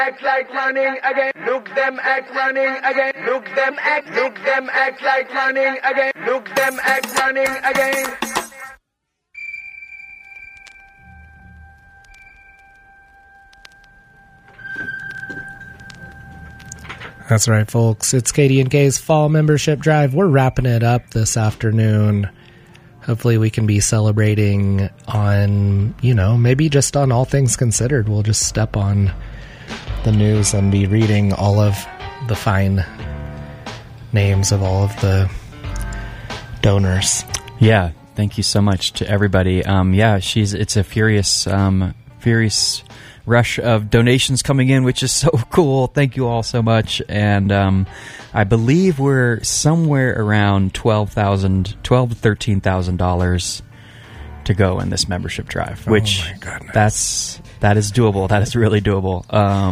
Act like running again. Look them act running again. Look them act like running again. Look them act running again. That's right, folks. It's KDNK's Fall Membership Drive. We're wrapping it up this afternoon. Hopefully we can be celebrating on, maybe just on All Things Considered. We'll just step on the news and be reading all of the fine names of all of the donors. Yeah, thank you so much to everybody. It's a furious rush of donations coming in, which is so cool. Thank you all so much. And I believe we're somewhere around $12,000 to $13,000 to go in this membership drive, which that is doable. That is really doable.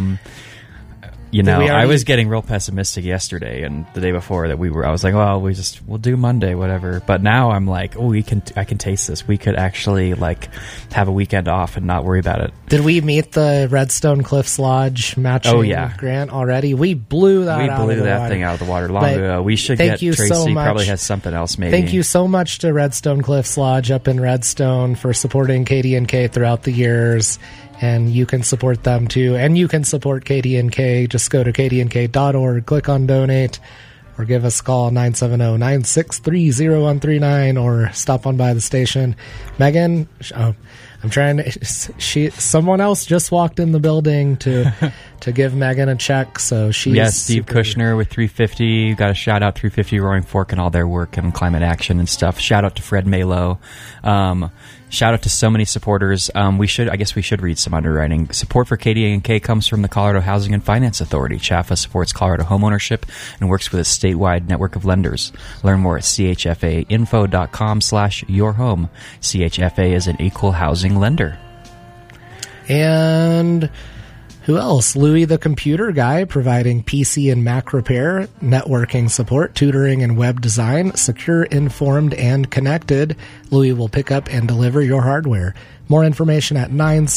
I was getting real pessimistic yesterday and the day before that I was like, well, we'll do Monday, whatever. But now I'm like, I can taste this. We could actually have a weekend off and not worry about it. Did we meet the Redstone Cliffs Lodge matching grant already? We blew that thing out of the water long ago. We should get Tracy. So probably has something else maybe. Thank you so much to Redstone Cliffs Lodge up in Redstone for supporting KDNK throughout the years. And you can support them too. And you can support KDNK. Just go to kdnk.org, click on donate, or give us a call 970-963-0139, or stop on by the station. Megan, someone else just walked in the building to give Megan a check, so she's... Yes, Steve Kushner with $350. Got a shout out, 350 Roaring Fork and all their work and climate action and stuff. Shout out to Fred Malo. Shout out to so many supporters. We should read some underwriting. Support for KDNK comes from the Colorado Housing and Finance Authority. CHAFA supports Colorado homeownership and works with a statewide network of lenders. Learn more at chfainfo.com/yourhome. CHFA is an equal housing lender. And who else? Louie the Computer Guy, providing PC and Mac repair, networking support, tutoring and web design, secure, informed, and connected. Louie will pick up and deliver your hardware. More information at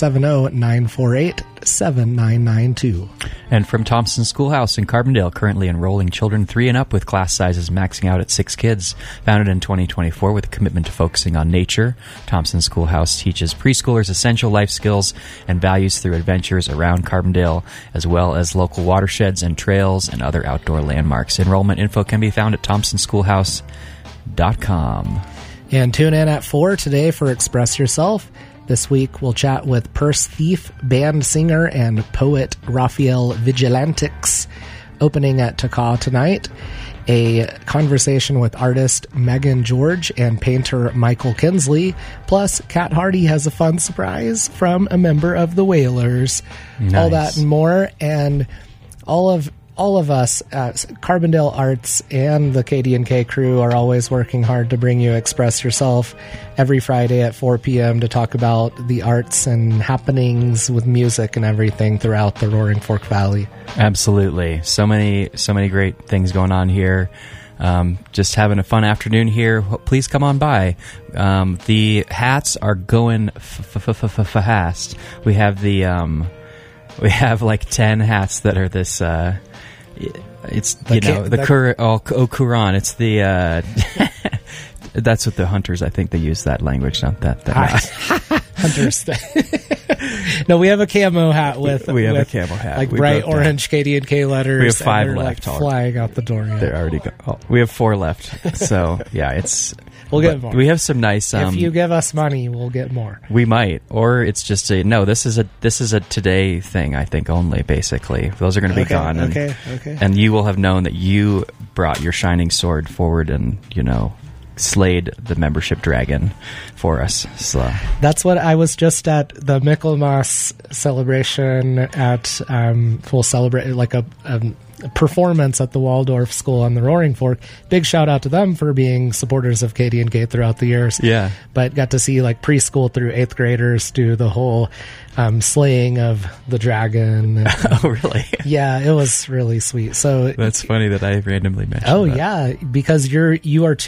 970-948-7992. And from Thompson Schoolhouse in Carbondale, currently enrolling children 3 and up with class sizes maxing out at 6 kids. Founded in 2024 with a commitment to focusing on nature, Thompson Schoolhouse teaches preschoolers essential life skills and values through adventures around Carbondale, as well as local watersheds and trails and other outdoor landmarks. Enrollment info can be found at thompsonschoolhouse.com. And tune in at 4 today for Express Yourself. This week, we'll chat with Purse Thief, band singer, and poet Raphael Vigilantix, opening at Taka tonight. A conversation with artist Megan George and painter Michael Kinsley. Plus, Kat Hardy has a fun surprise from a member of the Wailers. Nice. All that and more, and all of us at Carbondale Arts and the KDNK crew are always working hard to bring you Express Yourself every Friday at 4 p.m. to talk about the arts and happenings with music and everything throughout the Roaring Fork Valley. Absolutely. So many great things going on here. Just having a fun afternoon here. Please come on by. The hats are going fast. We have like 10 hats that are this... it's the Quran. It's the that's what the hunters. I think they use that language, not that. Hunters. No, we have a camo hat with a camo hat, like bright orange KDNK letters. We have 5 left, like flying out the door. Yeah. They're already gone. Oh, we have 4 left. So yeah, we'll get more. We have some nice. If you give us money, we'll get more. We might, or it's just this is a today thing. I think only basically those are going to be gone. Okay. And you will have known that you brought your shining sword forward and slayed the membership dragon for us. So that's what I was just at the Michaelmas celebration at. We'll celebrate like a performance at the Waldorf School on the Roaring Fork. Big shout out to them for being supporters of KDNK throughout the years. Yeah. But got to see like preschool through 8th graders do the whole slaying of the dragon. Oh, really? Yeah, it was really sweet. So that's funny that I randomly mentioned that. Yeah, because you are